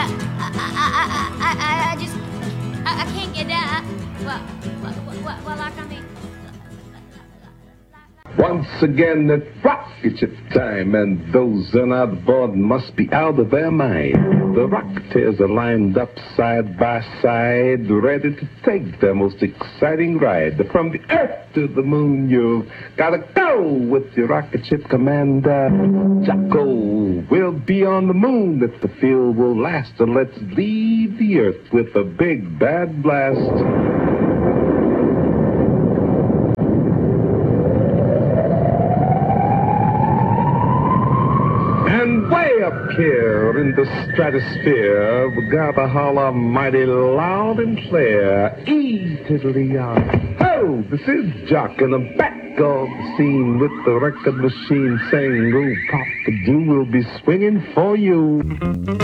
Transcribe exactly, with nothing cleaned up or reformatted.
I, I, I, I, I just, I, I can't get down. Well, well, well, well, like I mean. Once again, it's rocket ship time, and those on board must be out of their mind. The Rocketeers are lined up side by side, ready to take their most exciting ride. From the Earth to the moon, you've gotta go with your rocket ship commander, Jocko. We'll be on the moon if the field will last, and let's leave the Earth with a big bad blast. And way up here in the stratosphere, we gotta holler mighty loud and clear. E tiddly-yah. Oh, this is Jock, and I'm back on the scene with the record machine saying, oh, Papa Doo will be swinging for you.